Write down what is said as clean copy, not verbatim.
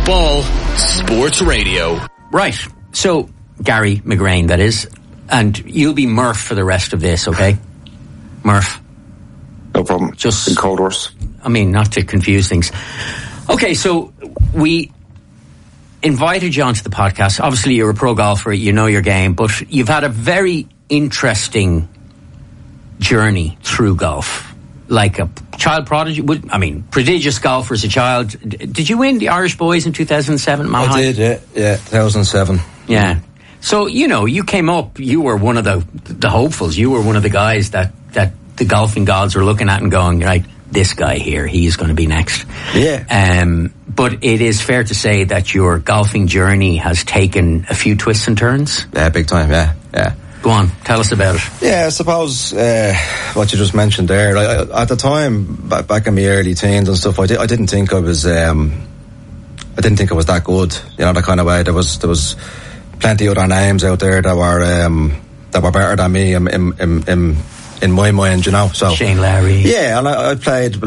the Ball Sports Radio. Right. So, Gary McGrain, that is. And you'll be Murph for the rest of this, okay? Murph. No problem. Just in code words. I mean, not to confuse things. Okay, so we invited you onto the podcast. Obviously, you're a pro golfer. You know your game. But you've had a very interesting journey through golf. Like a child prodigy. Prodigious golfer as a child. Did you win the Irish Boys in 2007? I did, yeah, 2007. Yeah. So, you came up, you were one of the hopefuls. You were one of the guys that the golfing gods were looking at and going, right, this guy here, he's going to be next. Yeah. But it is fair to say that your golfing journey has taken a few twists and turns. Yeah, big time, yeah. Go on, tell us about it. Yeah, I suppose what you just mentioned there. At the time, back in my early teens and stuff, I didn't think I was that good. That kind of way. There was plenty of other names out there that were better than me in my mind. So Shane Lowry. Yeah, and I played